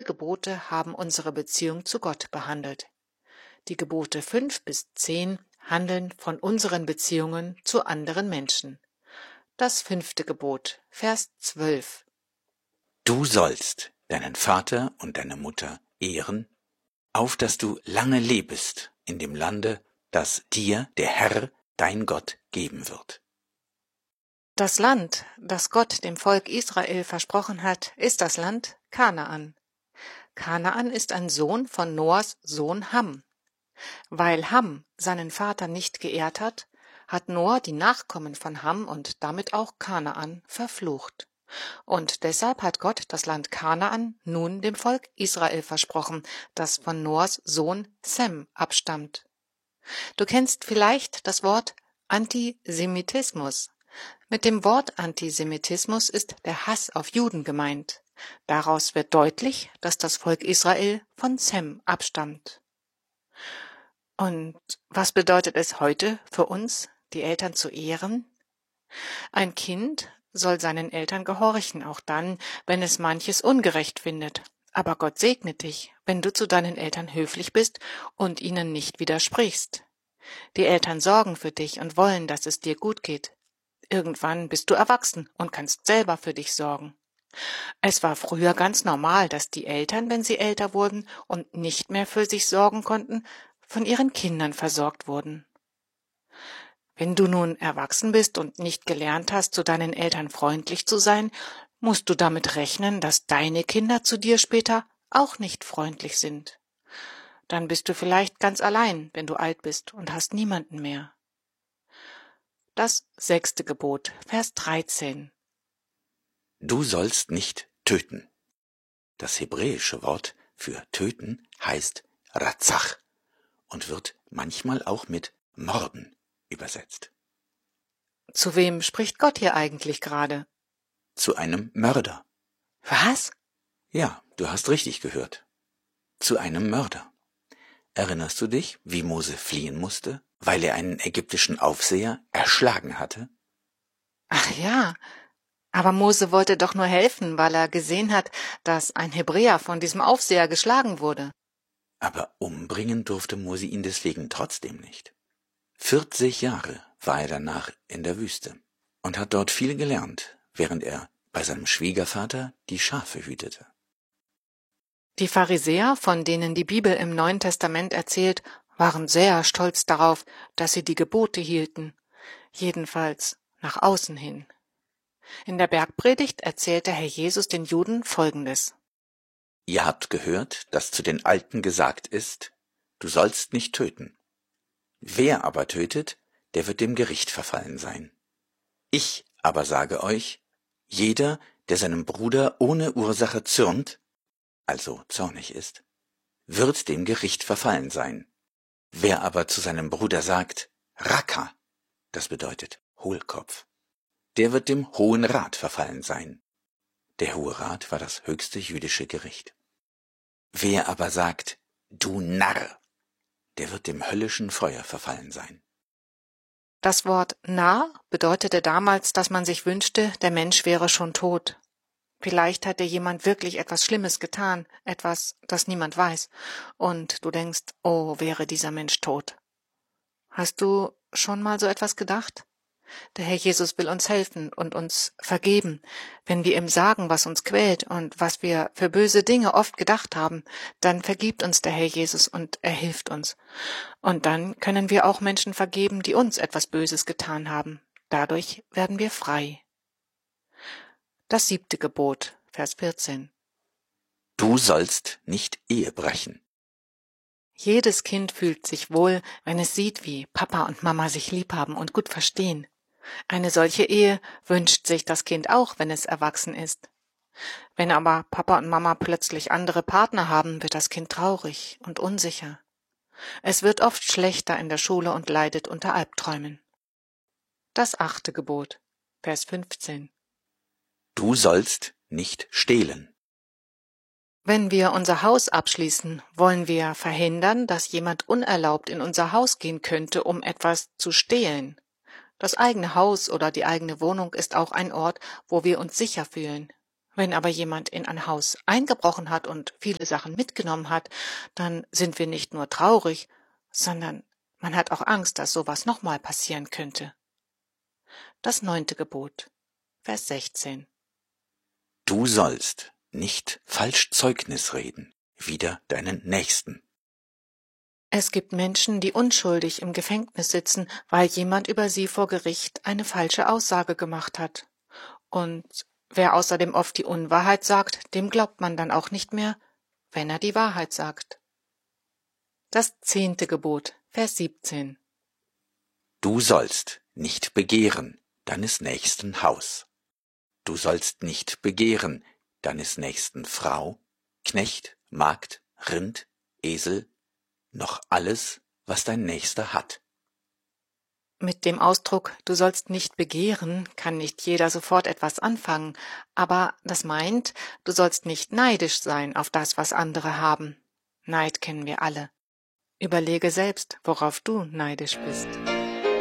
Gebote haben unsere Beziehung zu Gott behandelt. Die Gebote 5 bis 10 handeln von unseren Beziehungen zu anderen Menschen. Das 5. Gebot, Vers 12. Du sollst deinen Vater und deine Mutter ehren, auf dass du lange lebest in dem Lande, das dir der Herr, dein Gott, geben wird. Das Land, das Gott dem Volk Israel versprochen hat, ist das Land Kanaan. Kanaan ist ein Sohn von Noahs Sohn Ham. Weil Ham seinen Vater nicht geehrt hat, hat Noah die Nachkommen von Ham und damit auch Kanaan verflucht. Und deshalb hat Gott das Land Kanaan nun dem Volk Israel versprochen, das von Noahs Sohn Sem abstammt. Du kennst vielleicht das Wort Antisemitismus. Mit dem Wort Antisemitismus ist der Hass auf Juden gemeint. Daraus wird deutlich, dass das Volk Israel von Sem abstammt. Und was bedeutet es heute für uns, die Eltern zu ehren? Ein Kind soll seinen Eltern gehorchen, auch dann, wenn es manches ungerecht findet. Aber Gott segne dich, wenn du zu deinen Eltern höflich bist und ihnen nicht widersprichst. Die Eltern sorgen für dich und wollen, dass es dir gut geht. Irgendwann bist du erwachsen und kannst selber für dich sorgen. Es war früher ganz normal, dass die Eltern, wenn sie älter wurden und nicht mehr für sich sorgen konnten, von ihren Kindern versorgt wurden. Wenn du nun erwachsen bist und nicht gelernt hast, zu deinen Eltern freundlich zu sein, musst du damit rechnen, dass deine Kinder zu dir später auch nicht freundlich sind. Dann bist du vielleicht ganz allein, wenn du alt bist und hast niemanden mehr. Das 6. Gebot, Vers 13. Du sollst nicht töten. Das hebräische Wort für töten heißt Ratzach und wird manchmal auch mit Morden übersetzt. Zu wem spricht Gott hier eigentlich gerade? Zu einem Mörder. Was? Ja, du hast richtig gehört. Zu einem Mörder. Erinnerst du dich, wie Mose fliehen musste, weil er einen ägyptischen Aufseher erschlagen hatte? Ach ja, aber Mose wollte doch nur helfen, weil er gesehen hat, dass ein Hebräer von diesem Aufseher geschlagen wurde. Aber umbringen durfte Mose ihn deswegen trotzdem nicht. 40 Jahre war er danach in der Wüste und hat dort viel gelernt, während er bei seinem Schwiegervater die Schafe hütete. Die Pharisäer, von denen die Bibel im Neuen Testament erzählt, waren sehr stolz darauf, dass sie die Gebote hielten, jedenfalls nach außen hin. In der Bergpredigt erzählt der Herr Jesus den Juden Folgendes. Ihr habt gehört, dass zu den Alten gesagt ist, du sollst nicht töten. Wer aber tötet, der wird dem Gericht verfallen sein. Ich aber sage euch, jeder, der seinem Bruder ohne Ursache zürnt, also zornig ist, wird dem Gericht verfallen sein. Wer aber zu seinem Bruder sagt, Raka, das bedeutet Hohlkopf, der wird dem Hohen Rat verfallen sein. Der Hohe Rat war das höchste jüdische Gericht. Wer aber sagt, du Narr, der wird dem höllischen Feuer verfallen sein. Das Wort Narr bedeutete damals, dass man sich wünschte, der Mensch wäre schon tot. Vielleicht hat dir jemand wirklich etwas Schlimmes getan, etwas, das niemand weiß, und du denkst, oh, wäre dieser Mensch tot. Hast du schon mal so etwas gedacht? Der Herr Jesus will uns helfen und uns vergeben. Wenn wir ihm sagen, was uns quält und was wir für böse Dinge oft gedacht haben, dann vergibt uns der Herr Jesus und er hilft uns. Und dann können wir auch Menschen vergeben, die uns etwas Böses getan haben. Dadurch werden wir frei. Das 7. Gebot, Vers 14. Du sollst nicht Ehe brechen. Jedes Kind fühlt sich wohl, wenn es sieht, wie Papa und Mama sich lieb haben und gut verstehen. Eine solche Ehe wünscht sich das Kind auch, wenn es erwachsen ist. Wenn aber Papa und Mama plötzlich andere Partner haben, wird das Kind traurig und unsicher. Es wird oft schlechter in der Schule und leidet unter Albträumen. Das 8. Gebot, Vers 15. Du sollst nicht stehlen. Wenn wir unser Haus abschließen, wollen wir verhindern, dass jemand unerlaubt in unser Haus gehen könnte, um etwas zu stehlen. Das eigene Haus oder die eigene Wohnung ist auch ein Ort, wo wir uns sicher fühlen. Wenn aber jemand in ein Haus eingebrochen hat und viele Sachen mitgenommen hat, dann sind wir nicht nur traurig, sondern man hat auch Angst, dass sowas nochmal passieren könnte. Das 9. Gebot, Vers 16. Du sollst nicht falsch Zeugnis reden wider deinen Nächsten. Es gibt Menschen, die unschuldig im Gefängnis sitzen, weil jemand über sie vor Gericht eine falsche Aussage gemacht hat. Und wer außerdem oft die Unwahrheit sagt, dem glaubt man dann auch nicht mehr, wenn er die Wahrheit sagt. Das 10. Gebot, Vers 17. Du sollst nicht begehren deines nächsten Haus. Du sollst nicht begehren deines nächsten Frau, Knecht, Magd, Rind, Esel, noch alles, was dein Nächster hat. Mit dem Ausdruck „Du sollst nicht begehren“ kann nicht jeder sofort etwas anfangen, aber das meint, du sollst nicht neidisch sein auf das, was andere haben. Neid kennen wir alle. Überlege selbst, worauf du neidisch bist.